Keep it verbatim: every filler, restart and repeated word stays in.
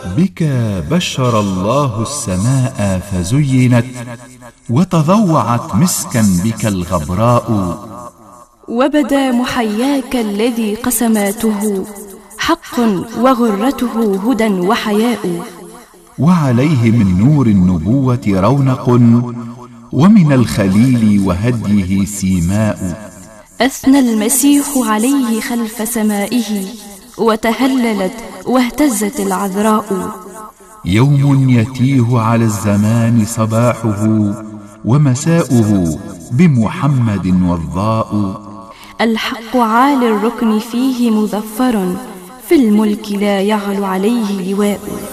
بك بشر الله السماء فزينت، وتضوعت مسكا بك الغبراء. وبدا محياك الذي قسماته حق، وغرته هدى وحياء. وعليه من نور النبوة رونق، ومن الخليل وهديه سيماء. أثنى المسيح عليه خلف سمائه، وتهللت واهتزت العذراء. يوم يتيه على الزمان صباحه، ومساؤه بمحمد وضاء. الحق عالي الركن فيه مظفر، في الملك لا يعلو عليه لواء.